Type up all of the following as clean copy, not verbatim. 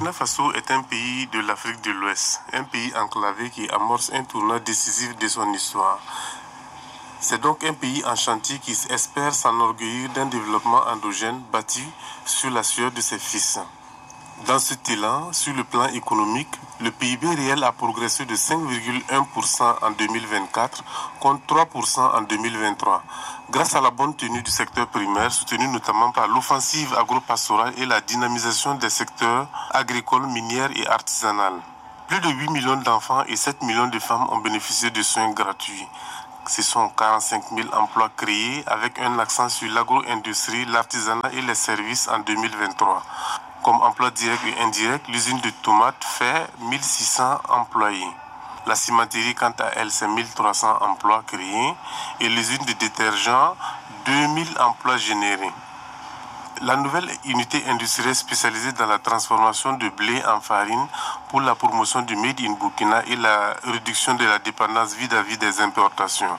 Burkina Faso est un pays de l'Afrique de l'Ouest, un pays enclavé qui amorce un tournant décisif de son histoire. C'est donc un pays en chantier qui espère s'enorgueillir d'un développement endogène bâti sur la sueur de ses fils. Dans cet élan, sur le plan économique, le PIB réel a progressé de 5,1% en 2024 contre 3% en 2023, grâce à la bonne tenue du secteur primaire, soutenue notamment par l'offensive agro-pastorale et la dynamisation des secteurs agricoles, miniers et artisanaux. Plus de 8 millions d'enfants et 7 millions de femmes ont bénéficié de soins gratuits. Ce sont 45 000 emplois créés avec un accent sur l'agro-industrie, l'artisanat et les services en 2023. Comme emploi direct et indirect, l'usine de tomates fait 1600 employés. La cimenterie, quant à elle, c'est 1300 emplois créés et l'usine de détergents, 2000 emplois générés. La nouvelle unité industrielle spécialisée dans la transformation de blé en farine pour la promotion du Made in Burkina et la réduction de la dépendance vis-à-vis des importations.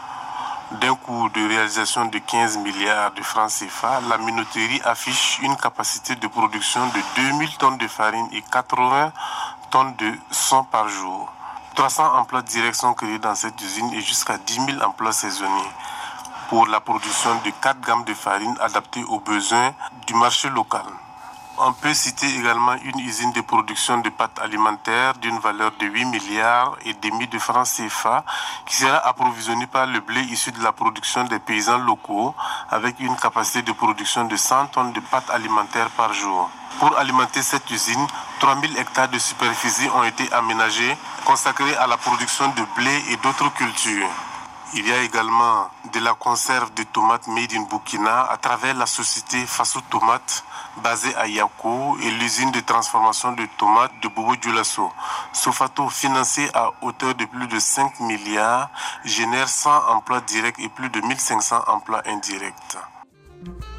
D'un coût de réalisation de 15 milliards de francs CFA, la minoterie affiche une capacité de production de 2000 tonnes de farine et 80 tonnes de son par jour. 300 emplois directs sont créés dans cette usine et jusqu'à 10 000 emplois saisonniers pour la production de 4 gammes de farine adaptées aux besoins du marché local. On peut citer également une usine de production de pâtes alimentaires d'une valeur de 8 milliards et demi de francs CFA qui sera approvisionnée par le blé issu de la production des paysans locaux avec une capacité de production de 100 tonnes de pâtes alimentaires par jour. Pour alimenter cette usine, 3000 hectares de superficie ont été aménagés, consacrés à la production de blé et d'autres cultures. Il y a également de la conserve de tomates made in Burkina à travers la société Faso Tomate basée à Yako et l'usine de transformation de tomates de Bobo Dioulasso. Sofato, financé à hauteur de plus de 5 milliards, génère 100 emplois directs et plus de 1500 emplois indirects.